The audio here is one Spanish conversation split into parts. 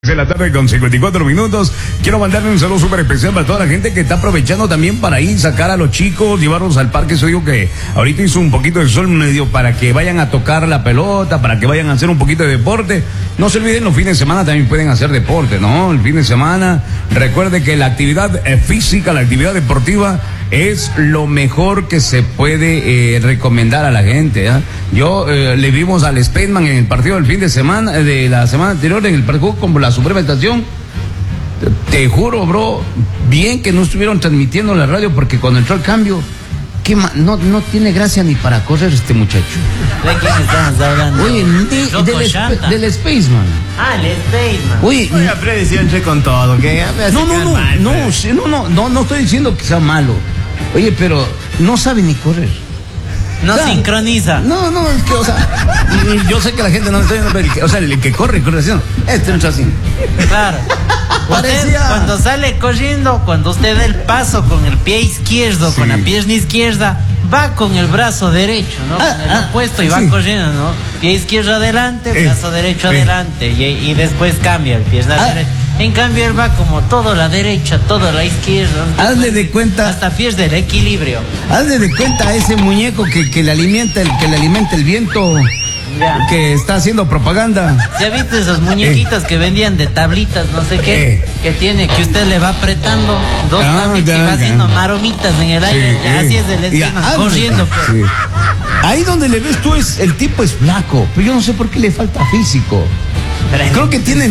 De la tarde con 54 minutos. Quiero mandarle un saludo súper especial para toda la gente que está aprovechando también para ir, sacar a los chicos, llevarlos al parque. Eso digo que ahorita hizo un poquito de sol medio para que vayan a tocar la pelota, para que vayan a hacer un poquito de deporte. No se olviden, los fines de semana también pueden hacer deporte, ¿no? El fin de semana, recuerde que la actividad física, la actividad deportiva es lo mejor que se puede recomendar a la gente, ¿eh? Yo le vimos al Spaceman en el partido del fin de semana, de la semana anterior, en el partido con la Suprema Estación. Te juro, bro, bien que no estuvieron transmitiendo en la radio, porque cuando entró el cambio, no tiene gracia ni para correr este muchacho. ¿De quién estamos hablando? Oye, del Spaceman. Ah, el Spaceman. Oye, Freddy siempre con todo, ¿qué? No estoy diciendo que sea malo. Oye, pero no sabe ni correr. No sincroniza. No, es que, o sea, yo sé que la gente no está viendo, pero, o sea, el que corre así, este no está así. Claro. Usted, cuando sale corriendo, cuando usted da el paso con el pie izquierdo, con la pierna izquierda, va con el brazo derecho, ¿no? Con el opuesto y va corriendo, ¿no? Pie izquierdo adelante, brazo derecho adelante, y después cambia el pierna derecha. En cambio, él va como todo la derecha, todo la izquierda. Hazle de cuenta. Hasta pierde el equilibrio. Hazle de cuenta a ese muñeco que le alimenta el viento. Ya. Que está haciendo propaganda. ¿Ya viste esos muñequitos que vendían de tablitas, no sé qué? Que usted le va apretando dos tablitas y va haciendo maromitas en el aire. Así es el esquema, corriendo. Sí. Ahí donde le ves tú, el tipo es flaco, pero yo no sé por qué le falta físico. Creo que tiene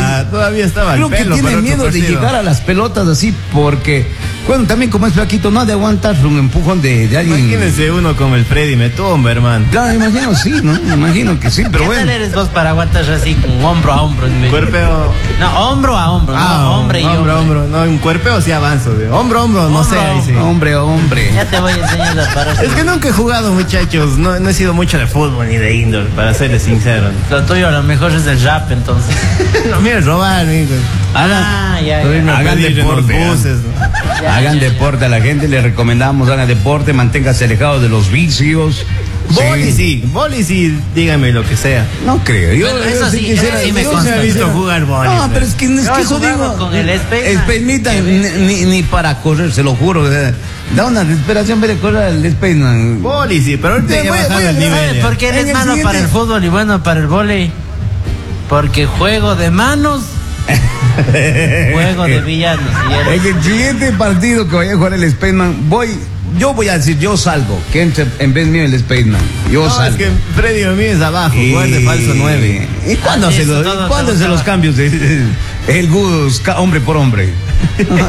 miedo de llegar a las pelotas así, porque bueno, también como es flaquito, no ha de aguantar un empujón de alguien. Imagínese uno como el Freddy, me tumba, hermano. Claro, me imagino que sí, pero ¿qué bueno. tal eres vos para aguantar así, con hombro a hombro? Cuerpeo. No, hombro a hombro, no, hombre y hombre. Hombro, no, un cuerpeo sí avanzo, hombro a hombro, no sé, ahí sí. Hombre. Ya te voy a enseñar la paración. Es que nunca he jugado, muchachos, no he sido mucho de fútbol ni de indoor, para serles sincero. Lo tuyo a lo mejor es el rap, entonces. No me robar, amigo. Hagan deporte. Buses, ¿no? Hagan deporte, a la gente le recomendamos, hagan deporte, manténgase alejados de los vicios. Boli sí, dígame lo que sea. No creo, yo sí quisiera. Yo se ha visto jugar boli. No, pero es que eso digo. Con el Spaceman ni para correr, se lo juro. Da una respiración ver correr el Spaceman. Boli sí, pero ahorita ya bajado el nivel. ¿Por qué eres malo para el fútbol y bueno para el vóley? Porque juego de manos. Juego de villanos. En el siguiente partido que vaya a jugar el Spaceman, yo voy a decir, yo salgo, que entre en vez mío el Spaceman. Yo salgo. Es que Freddy a mí es abajo, jugar de falso 9. ¿Y cuándo hacen los cambios? El Gus, hombre por hombre. No,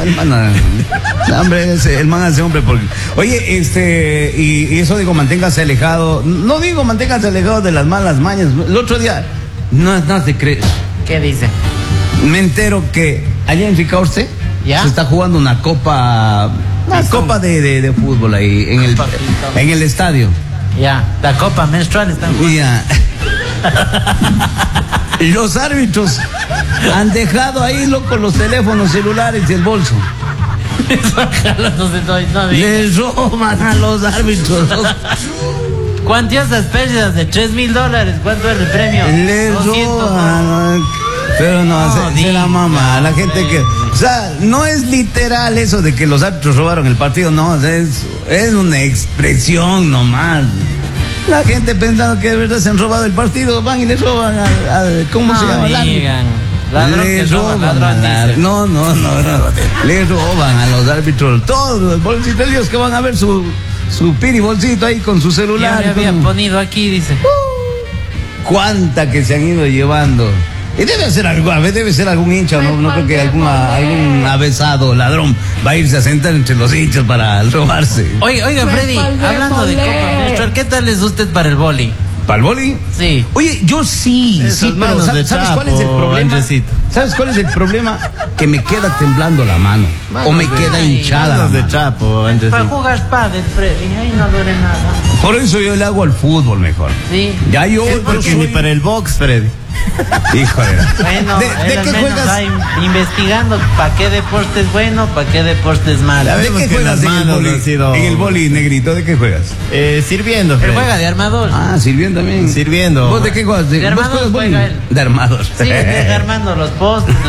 el man hace hombre por. Oye, y eso digo, manténgase alejado. No digo manténgase alejado de las malas mañas. El otro día, no te crees. ¿Qué dice? Me entero que allá en Ricaurte se está jugando una copa de fútbol ahí en el estadio. Ya, la copa menstrual están jugando. Ya. Los árbitros han dejado ahí, loco, los teléfonos celulares y el bolso. Les roban a los árbitros. ¿Cuántas pérdidas de $3,000? ¿Cuánto es el premio? Les roban. Pero se la mamá, la gente que... O sea, no es literal eso de que los árbitros robaron el partido, no, es una expresión nomás. La gente pensando que de verdad se han robado el partido, van y les roban ¿cómo se llama? Les roban No. Les roban a los árbitros todos los bolsitos que van a ver su piri bolsito ahí con su celular. Ya me había ponido aquí, dice. ¿Cuánta que se han ido llevando? Y debe ser algún hincha, no creo que algún avesado ladrón va a irse a sentar entre los hinchas para robarse. Oiga, Freddy, hablando de Copa Menstrual, ¿qué tal es usted para el boli? ¿Para el boli? Sí. Oye, yo sí, pero ¿sabes cuál es el problema? ¿Sabes cuál es el problema? Que me queda temblando la mano. O me queda hinchada. Manos de chapo, para jugar pádel, Freddy, ahí no duele nada. Por eso yo le hago al fútbol mejor. Sí. Ya yo. Porque ni para el box, Freddy. Híjole. Bueno, ¿De él al qué menos juegas? va investigando para qué deporte es bueno, para qué deporte es malo. ¿De qué juegas en el boli, negrito? ¿De qué juegas? Sirviendo, Él Fred. juega de armador. Ah, sirviendo también. Sirviendo. ¿Vos de qué juegas? De ¿Vos armados juegas boli? juega él. De armados. Sí, desde armando los postes,